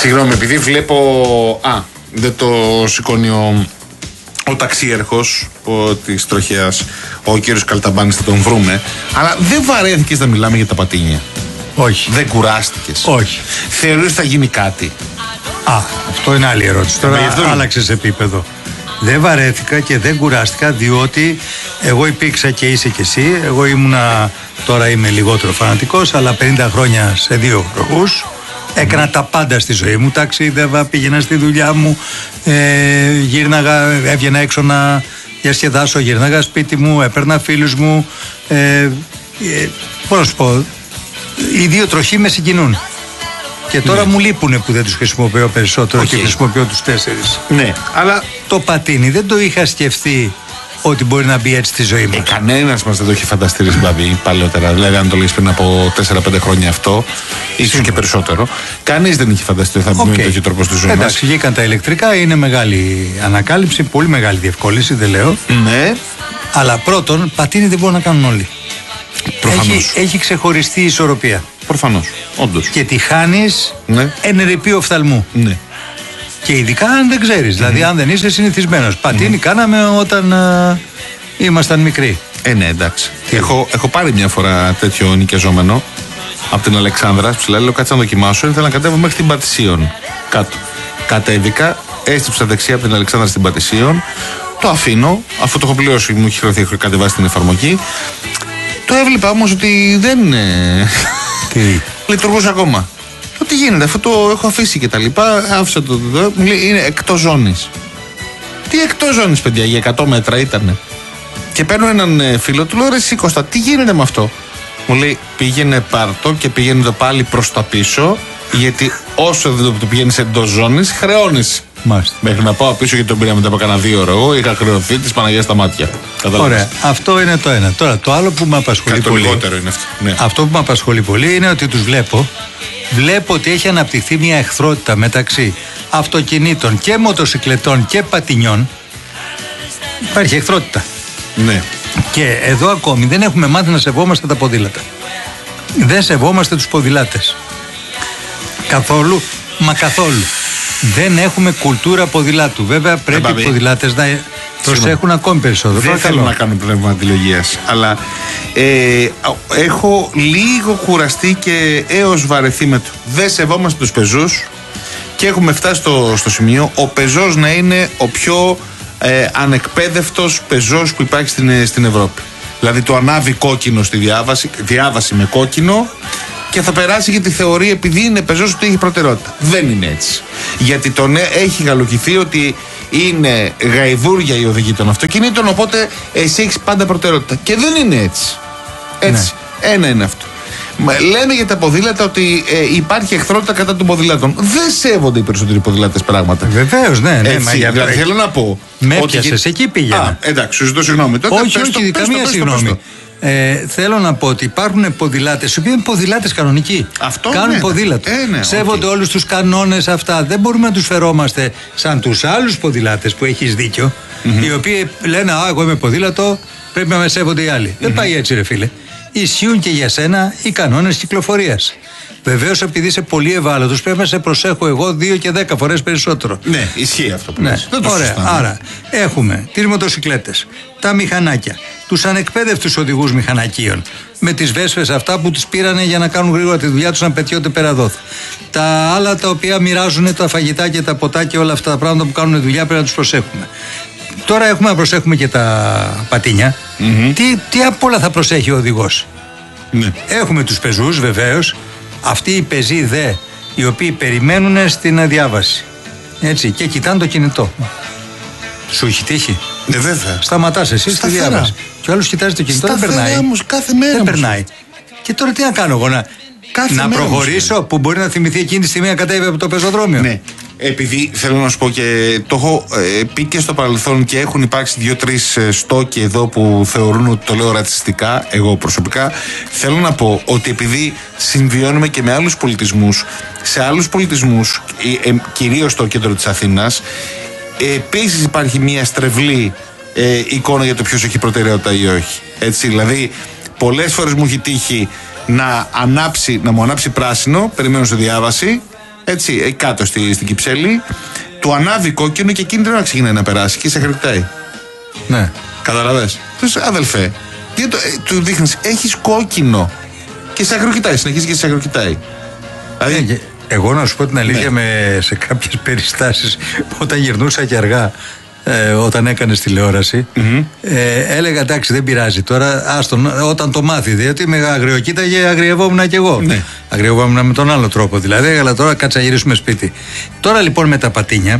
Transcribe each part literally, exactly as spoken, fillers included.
Συγγνώμη, επειδή βλέπω. Α, δεν το σηκώνει ο, ο ταξίερχος της τροχέας, ο κύριος Καλταμπάνης, θα τον βρούμε. Αλλά δεν βαρέθηκες να μιλάμε για τα πατίνια? Όχι. Δεν κουράστηκες? Όχι. Θεωρείς ότι θα γίνει κάτι? Α, αυτό είναι άλλη ερώτηση. Τώρα άλλαξες επίπεδο. Δεν βαρέθηκα και δεν κουράστηκα, διότι εγώ υπήρξα και είσαι και εσύ. Εγώ ήμουνα, τώρα είμαι λιγότερο φανατικός, αλλά πενήντα χρόνια σε δύο χώρους. Έκανα τα πάντα στη ζωή μου. Ταξίδευα, πήγαινα στη δουλειά μου, ε, γύρναγα, έβγαινα έξω να διασκεδάσω, γύρναγα σπίτι μου, έπαιρνα φίλους μου. Ε, ε, πώς να σου πω, οι δύο τροχοί με συγκινούν. Και τώρα ναι. μου λείπουνε που δεν τους χρησιμοποιώ περισσότερο okay. και χρησιμοποιώ τους τέσσερις. Ναι, αλλά το πατίνι δεν το είχα σκεφτεί ότι μπορεί να μπει έτσι στη ζωή μας. Ε, κανένας μας δεν το είχε φανταστεί, Μπαμπή, παλαιότερα. Δηλαδή, αν το λες πριν από τέσσερα πέντε χρόνια αυτό, ίσως και περισσότερο, κανείς δεν είχε φανταστεί ότι θα μπει okay. με τέτοιο τρόπο στη ζωή μας. Εντάξει, βγήκαν τα ηλεκτρικά, είναι μεγάλη ανακάλυψη, πολύ μεγάλη διευκόλυνση, δεν λέω. Ναι. Αλλά πρώτον, πατίνι δεν μπορούν να κάνουν όλοι. Προφανώς. Έχει, έχει ξεχωριστεί η ισορροπία. Προφανώς, όντως. Και τη χάνεις ναι. εν ερειπή οφθαλμού. Ναι. Και ειδικά αν δεν ξέρεις, mm-hmm. δηλαδή αν δεν είσαι συνηθισμένος. Πατίνι mm-hmm. κάναμε όταν α, ήμασταν μικροί. Ε, ναι, εντάξει. Έχω, έχω πάρει μια φορά τέτοιο νοικιαζόμενο από την Αλεξάνδρα, ψηλά, λέω κάτσε να δοκιμάσω. Ήθελα να κατέβω μέχρι την Πατησίων. Κάτω. Κατέβηκα, έστειψα δεξιά από την Αλεξάνδρα στην Πατησίων. Το αφήνω, αφού το έχω πληρώσει, μου έχει χρεωθεί, έχω κατεβάσει την εφαρμογή. Το έβλεπα όμως ότι δεν Τι? λειτουργούσε ακόμα. Τι γίνεται, αφού το έχω αφήσει και τα λοιπά, άφησα το εδώ, μου λέει είναι εκτός ζώνης. Τι εκτός ζώνης, παιδιά, για εκατό μέτρα ήτανε. Και παίρνω έναν φίλο του, λέω ρε εσύ Κώστα, τι γίνεται με αυτό? Μου λέει πήγαινε πάρτο και πήγαινε το πάλι προς τα πίσω, γιατί όσο δεν το πηγαίνεις εντός ζώνης, χρεώνεις. Μάλιστα. Μέχρι να πάω πίσω, γιατί τον πήρα μετά από κανένα δύο ώρα. Εγώ είχα χρεωθεί της Παναγίας στα μάτια. Ωραία. Αυτό είναι το ένα. Τώρα το άλλο που με απασχολεί Κάτι πολύ. λιγότερο είναι αυτό. Ναι. Αυτό που με απασχολεί πολύ είναι ότι τους βλέπω. Βλέπω ότι έχει αναπτυχθεί μια εχθρότητα μεταξύ αυτοκινήτων και μοτοσυκλετών και πατινιών. Υπάρχει εχθρότητα. Ναι. Και εδώ ακόμη δεν έχουμε μάθει να σεβόμαστε τα ποδήλατα. Δεν σεβόμαστε τους ποδηλάτες. Καθόλου, μα καθόλου. Δεν έχουμε κουλτούρα ποδηλάτου. Βέβαια πρέπει οι ποδηλάτες να προσέχουν ακόμη περισσότερο. Δεν θέλω να κάνω πνεύμα αντιλογίας, αλλά ε, έχω λίγο κουραστεί και έως βαρεθεί με το. Δεν σεβόμαστε τους πεζούς και έχουμε φτάσει στο, στο σημείο ο πεζός να είναι ο πιο ε, ανεκπαίδευτος πεζός που υπάρχει στην, στην Ευρώπη. Δηλαδή το ανάβει κόκκινο στη διάβαση, διάβαση με κόκκινο, και θα περάσει γιατί θεωρεί, επειδή είναι πεζός, ότι έχει προτεραιότητα. Δεν είναι έτσι. Γιατί τον έχει γαλοκηθεί ότι είναι γαϊδούρια η οδηγή των αυτοκινήτων, οπότε εσύ έχεις πάντα προτεραιότητα. Και δεν είναι έτσι. Έτσι. Ναι. Ένα είναι αυτό. Λέμε για τα ποδήλατα ότι ε, υπάρχει εχθρότητα κατά των ποδηλάτων. Δεν σέβονται οι περισσότεροι ποδηλάτες πράγματα. Βεβαίως, ναι, ναι. Έτσι, μα δηλαδή, θέλω να πω. Με έπιασες, εκεί πήγαινα. Α, εντάξει, σου ζητώ συγγνώμη. Τότε, όχι, όχι, το, όχι, καμία συγγνώμη. Ε, θέλω να πω ότι υπάρχουν ποδηλάτες, οι οποίοι είναι ποδηλάτες κανονικοί. Αυτό, κάνουν ναι, ποδήλατο. Ε, ναι, Σέβονται okay. όλους τους κανόνες αυτά. Δεν μπορούμε να τους φερόμαστε σαν τους άλλους ποδηλάτες που έχεις δίκιο, mm-hmm. οι οποίοι λένε α, εγώ είμαι ποδήλατο, πρέπει να με σέβονται οι άλλοι. Mm-hmm. Δεν πάει έτσι, ρε φίλε. Ισχύουν και για σένα οι κανόνες κυκλοφορίας. Βεβαίως, επειδή είσαι πολύ ευάλωτος, πρέπει να σε προσέχω εγώ δύο και δέκα φορές περισσότερο. Ναι, ισχύει αυτό που ναι. λες. Δεν το Ωραία. Σωστά, ναι. Άρα, έχουμε τις μοτοσυκλέτες, τα μηχανάκια, τους ανεκπαίδευτους οδηγούς μηχανακίων, με τις βέσπες αυτά που τους πήρανε για να κάνουν γρήγορα τη δουλειά τους, να πετιώνται πέρα δόθ. Τα άλλα τα οποία μοιράζουν τα φαγητά και τα ποτά και όλα αυτά τα πράγματα που κάνουν δουλειά, πρέπει να τους προσέχουμε. Τώρα έχουμε να προσέχουμε και τα πατίνια. Mm-hmm. Τι, τι απ' όλα θα προσέχει ο οδηγός. Ναι. Έχουμε τους πεζούς βεβαίως. Αυτοί οι πεζοί δε, οι οποίοι περιμένουν στην διάβαση. Έτσι, και κοιτάνε το κινητό. Σου έχει τύχει? Ναι, βέβαια. Σταματάς εσύ στη διάβαση. Και ο άλλος κοιτάζει το κινητό, δεν περνάει. Όμως, κάθε μέρα. Δεν περνάει. Και τώρα τι να κάνω εγώ, να, να προχωρήσω όμως, που μπορεί να θυμηθεί εκείνη τη στιγμή να κατέβει από το πεζοδρόμιο. Ναι. Επειδή θέλω να σου πω και το έχω ε, πει και στο παρελθόν και έχουν υπάρξει δύο-τρεις ε, στόκοι εδώ που θεωρούν ότι το λέω ρατσιστικά, εγώ προσωπικά, θέλω να πω ότι επειδή συμβιώνουμε και με άλλους πολιτισμούς, σε άλλους πολιτισμούς, ε, ε, κυρίως στο κέντρο της Αθήνας, ε, επίσης υπάρχει μια στρεβλή ε, εικόνα για το ποιος έχει προτεραιότητα ή όχι. Έτσι, δηλαδή, πολλές φορές μου έχει τύχει να, ανάψει, να μου ανάψει πράσινο, περιμένω στη διάβαση, Έτσι, κάτω στη, στην Κυψέλη, του ανάβει κόκκινο και εκείνη δεν ξεκινάει να περάσει και σε χρεικτάει. Ναι. Καταλαβες. Του αδελφέ, τι το, ε, του δείχνει, έχει κόκκινο. Και σε αγροκοιτάει, συνεχίζει και σε αγροκοιτάει. Δηλαδή, ε, εγώ να σου πω την αλήθεια, ναι. με, σε κάποιες περιστάσεις, όταν γυρνούσα και αργά, ε, όταν έκανες τηλεόραση, mm-hmm. ε, έλεγα εντάξει, δεν πειράζει τώρα, άστον, όταν το μάθει, διότι με αγριοκοίταγε, αγριευόμουν κι εγώ. Ναι. Αγριευόμουν με τον άλλο τρόπο δηλαδή, αλλά τώρα κάτσα να γυρίσουμε σπίτι. Τώρα λοιπόν με τα πατίνια,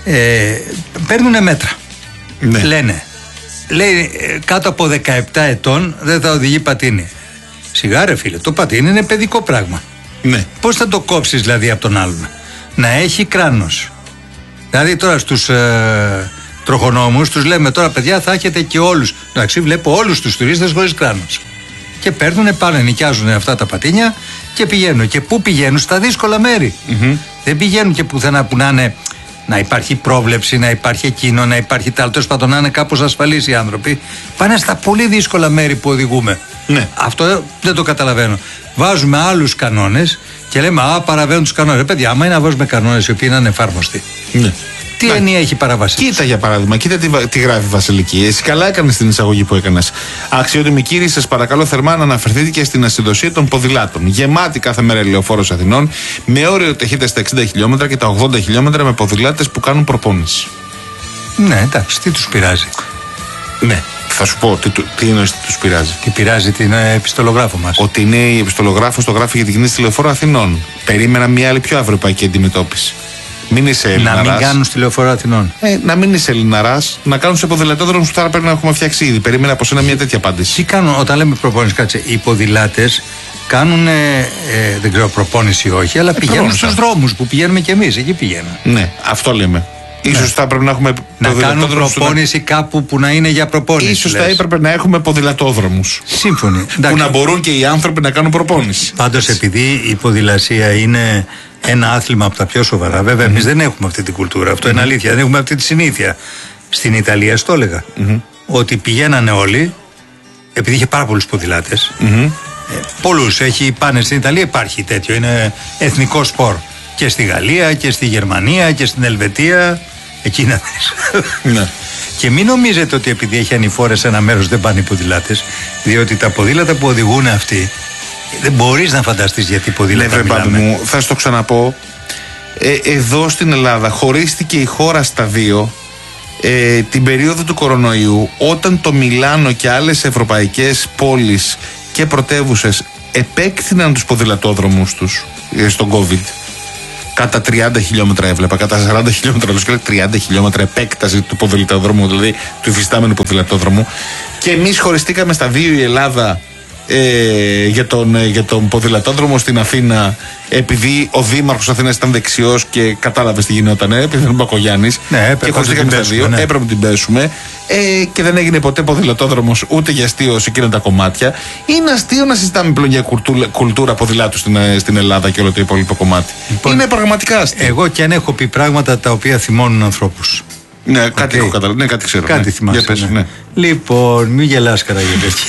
ε, παίρνουν μέτρα. Ναι. Λένε, λέει κάτω από δεκαεπτά ετών δεν θα οδηγεί πατίνι. Σιγά ρε φίλε, το πατίνι είναι παιδικό πράγμα. Ναι. Πώς θα το κόψεις δηλαδή από τον άλλον? Να έχει κράνος. Δηλαδή τώρα στους ε, τροχονόμους τους λέμε τώρα παιδιά θα έχετε και όλους. Εντάξει, βλέπω όλους τους τουρίστες χωρίς κράνος. Και παίρνουν πάνω, νοικιάζουν αυτά τα πατίνια και πηγαίνουν. Και πού πηγαίνουν? Στα δύσκολα μέρη. Mm-hmm. Δεν πηγαίνουν και πουθενά που να είναι, να υπάρχει πρόβλεψη, να υπάρχει εκείνο, να υπάρχει τ' άλλο. Τέλος πάντων, να είναι κάπως ασφαλείς οι άνθρωποι. Πάνε στα πολύ δύσκολα μέρη που οδηγούμε. Ναι. Αυτό δεν το καταλαβαίνω. Βάζουμε άλλους κανόνες και λέμε α, παραβαίνουν τους κανόνες. Ρε παιδιά, άμα είναι να βάζουμε κανόνες οι οποίοι είναι ανεφάρμοστοι. Ναι. Τι ναι. εννοία έχει παραβάσει? Κοίτα για παράδειγμα, κοίτα τι, τι γράφει η Βασιλική. Εσύ καλά έκανες την εισαγωγή που έκανες. Αξιότιμοι κύριοι, σας παρακαλώ θερμά να αναφερθείτε και στην ασυντοσία των ποδηλάτων. Γεμάτη κάθε μέρα λεωφόρος Αθηνών, με όριο ταχύτητα στα εξήντα χιλιόμετρα και τα ογδόντα χιλιόμετρα με ποδηλάτες που κάνουν προπόνηση. Ναι, εντάξει, τι τους πειράζει? Ναι. Θα σου πω τι, τι εννοείς τι τους πειράζει. Τι πειράζει την ε, επιστολογράφο μας? Ότι είναι η επιστολογράφος το γράφει για την κίνηση τηλεοφόρου Αθηνών. Περίμενα μια άλλη πιο ευρωπαϊκή αντιμετώπιση. Μην είσαι Ελληναράς. Να μην κάνουν στη λεωφόρο Αθηνών. Ε, να μην είσαι Ελληναράς, να κάνουν σε ποδηλατόδρομους που τώρα πρέπει να έχουμε φτιάξει ήδη. Περίμενα από σένα μια τέτοια απάντηση. Τι κάνουν όταν λέμε προπόνηση? Κάτσε. Οι ποδηλάτες κάνουν, ε, ε, δεν ξέρω προπόνηση ή όχι, αλλά ε, πηγαίνουν στους δρόμους που πηγαίνουμε κι εμείς. Εκεί πηγαίνουν. Ναι, αυτό λέμε. Ίσως ναι. θα έπρεπε να έχουμε να κάνουν προπόνηση να... κάπου που να είναι για προπόνηση. Ίσως θα έπρεπε να έχουμε ποδηλατόδρομους. Σύμφωνοι. Που να μπορούν και οι άνθρωποι να κάνουν προπόνηση. Πάντως, επειδή η ποδηλασία είναι ένα άθλημα από τα πιο σοβαρά, βέβαια, mm-hmm. εμείς δεν έχουμε αυτή την κουλτούρα. Αυτό mm-hmm. είναι αλήθεια. Δεν έχουμε αυτή τη συνήθεια. Στην Ιταλία, στο έλεγα, mm-hmm. ότι πηγαίνανε όλοι, επειδή είχε πάρα πολλούς ποδηλάτες. Mm-hmm. Ε, πολλούς έχει, πάνε στην Ιταλία, υπάρχει τέτοιο. Είναι εθνικό σπορ. Και στη Γαλλία και στη Γερμανία και στην Ελβετία. Εκεί να δεις. Ναι. Και μην νομίζετε ότι επειδή έχει ανηφόρες σε ένα μέρος δεν πάνε οι ποδηλάτες, διότι τα ποδήλατα που οδηγούν αυτοί δεν μπορείς να φανταστείς γιατί ποδήλατα ναι, μιλάμε. Βρε, μου, θα σου το ξαναπώ. Ε, εδώ στην Ελλάδα χωρίστηκε η χώρα στα δύο ε, την περίοδο του κορονοϊού, όταν το Μιλάνο και άλλες ευρωπαϊκές πόλεις και πρωτεύουσες επέκτηναν τους ποδηλατόδρομους τους ε, στον COVID. Κατά τριάντα χιλιόμετρα έβλεπα, κατά σαράντα χιλιόμετρα, και τριάντα χιλιόμετρα επέκταση του ποδηλατόδρομου, δηλαδή του υφιστάμενου ποδηλατόδρομου. Και εμείς χωριστήκαμε στα δύο η Ελλάδα ε, για, τον, ε, για τον ποδηλατόδρομο στην Αθήνα, επειδή ο Δήμαρχος Αθήνας ήταν δεξιός και κατάλαβε τι γινόταν, επειδή ήταν Μπακογιάννης. Ναι, και χωριστήκαμε στα δύο, ναι. Έπρεπε να την πέσουμε. Ε, και δεν έγινε ποτέ ποδηλατόδρομος ούτε για αστείο σε εκείνα τα κομμάτια. Είναι αστείο να συζητάμε πλέον για κουλτούρα, κουλτούρα ποδηλάτου στην, στην Ελλάδα και όλο το υπόλοιπο κομμάτι. Λοιπόν, είναι πραγματικά αστείο. Εγώ και αν έχω πει πράγματα τα οποία θυμώνουν ανθρώπους. Ναι, okay. κάτι έχω καταλάβει. Ναι, κάτι ξέρω. Κάτι ναι. θυμάσαι. Πες, ναι. Ναι. Λοιπόν, μην γελάς Καραγιώτη.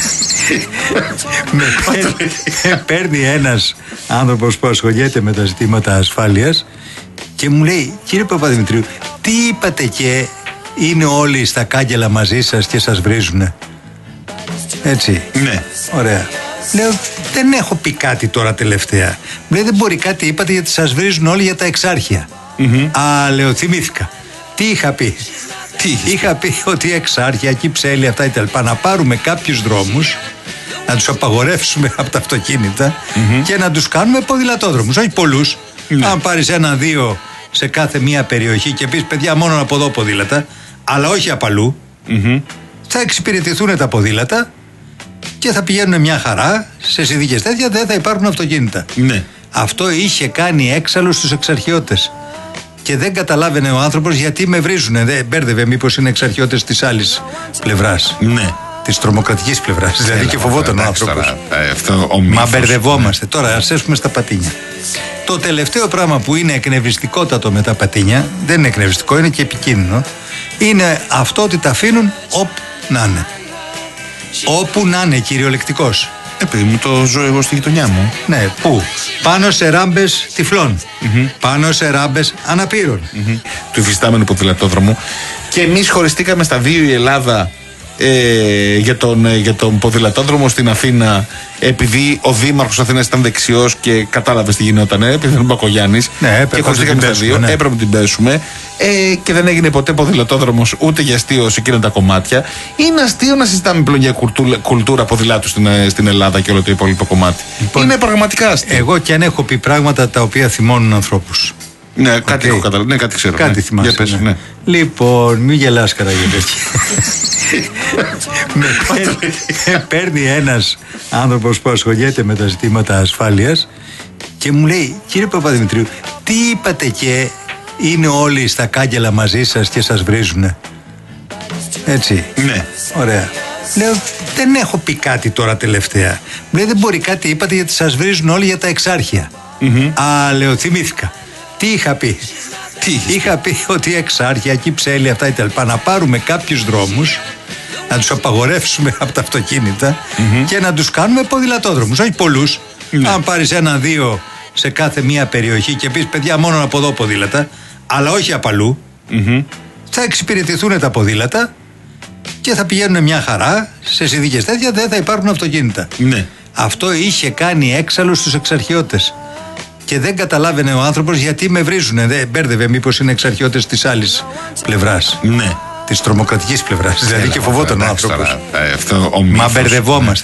με παίρνει, παίρνει ένας άνθρωπος που ασχολιέται με τα ζητήματα ασφάλειας και μου λέει, κύριε Παπαδημητρίου, τι είπατε και είναι όλοι στα κάγκελα μαζί σας και σας βρίζουνε? Έτσι. Ναι. Ωραία. Λέω, δεν έχω πει κάτι τώρα τελευταία. Μου λέει, δεν μπορεί, κάτι είπατε γιατί σας βρίζουν όλοι για τα εξάρχεια. Mm-hmm. Α, λέω, θυμήθηκα. Τι είχα πει? Τι? Είχα πει ότι εξάρχεια, Κυψέλη, αυτά κτλ. Να πάρουμε κάποιους δρόμους, να τους απαγορεύσουμε από τα αυτοκίνητα mm-hmm. και να τους κάνουμε ποδηλατόδρομους. Όχι πολλούς. Mm-hmm. Αν πάρεις ένα-δύο σε κάθε μία περιοχή και πεις, παιδιά, μόνο από εδώ ποδήλατα, αλλά όχι απ' αλλού, mm-hmm. θα εξυπηρετηθούν τα ποδήλατα και θα πηγαίνουν μια χαρά. Σε συνθήκες τέτοια δεν θα υπάρχουν αυτοκίνητα. Ναι. Αυτό είχε κάνει έξαλλο στους εξαρχιώτες. Και δεν καταλάβαινε ο άνθρωπος γιατί με βρίζουνε. Δεν μπέρδευε, μήπως είναι εξαρχιώτες της άλλης πλευράς. Ναι. Της τρομοκρατικής πλευράς. Δηλαδή και φοβόταν ο άνθρωπος. Μα μπερδευόμαστε. Ναι. Τώρα ας έρθουμε στα πατίνια. Το τελευταίο πράγμα που είναι εκνευριστικότατο με τα πατίνια, δεν είναι εκνευριστικό, είναι και επικίνδυνο, είναι αυτό ότι τα αφήνουν όπου να είναι. Όπου να είναι, κυριολεκτικός. Επειδή μου το ζω εγώ στη γειτονιά μου. Ναι, πού? Πάνω σε ράμπες τυφλών. Mm-hmm. Πάνω σε ράμπες αναπήρων. Mm-hmm. Του υφιστάμενου ποδηλατόδρομου. Και εμείς χωριστήκαμε στα δύο η Ελλάδα ε, για, τον, για τον ποδηλατόδρομο στην Αθήνα, επειδή ο Δήμαρχος Αθήνας ήταν δεξιός και κατάλαβε τι γινόταν, επειδή ήταν ο Μπακογιάννης. Ναι, και χωριστήκαμε στα δύο. Ναι. Έπρεπε να την πέσουμε. Ε, και δεν έγινε ποτέ ποδηλατόδρομος ούτε για αστείο σε εκείνα τα κομμάτια. Είναι αστείο να συζητάμε πλέον για κουλτούρα, κουλτούρα ποδηλάτου στην, στην Ελλάδα και όλο το υπόλοιπο κομμάτι. Λοιπόν, είναι πραγματικά αστείο. Εγώ και αν έχω πει πράγματα τα οποία θυμώνουν ανθρώπους. Ναι, κάτι okay. έχω καταλάβει. Ναι, κάτι ξέρω. Κάτι ναι. θυμάσαι. Πες, ναι. Ναι. Λοιπόν, μην γελάς Καραγιώτη. με, παίρνει, με παίρνει ένας άνθρωπος που ασχολιέται με τα ζητήματα ασφάλειας και μου λέει, κύριε Παπαδημητρίου, τι είπατε και είναι όλοι στα κάγκελα μαζί σας και σας βρίζουνε? Έτσι. Ναι. Ωραία. Λέω, δεν έχω πει κάτι τώρα τελευταία. Μου λέει, δεν μπορεί, κάτι είπατε γιατί σας βρίζουν όλοι για τα εξάρχεια. Mm-hmm. Α, λέω, θυμήθηκα. Τι είχα πει? Τι είχα πει ότι εξάρχεια, Κυψέλη, αυτά κτλ. Να πάρουμε κάποιους δρόμους, να τους απαγορεύσουμε από τα αυτοκίνητα mm-hmm. και να τους κάνουμε ποδηλατόδρομους. Όχι πολλούς. Mm-hmm. Αν πάρεις ένα-δύο σε κάθε μία περιοχή και πεις, παιδιά, μόνο από εδώ ποδήλατα, αλλά όχι απ' αλλού, mm-hmm. θα εξυπηρετηθούν τα ποδήλατα και θα πηγαίνουν μια χαρά. Σε συνθήκες τέτοια δεν θα υπάρχουν αυτοκίνητα. Ναι. Αυτό είχε κάνει έξαλλο στους εξαρχιώτες. Και δεν καταλάβαινε ο άνθρωπος γιατί με βρίζουνε. Δεν μπέρδευε, μήπως είναι εξαρχιώτες της άλλης πλευράς. Ναι. Της τρομοκρατικής πλευράς. Δηλαδή και φοβόταν ο άνθρωπος. Αυτό, ο Μα μπερδευόμαστε.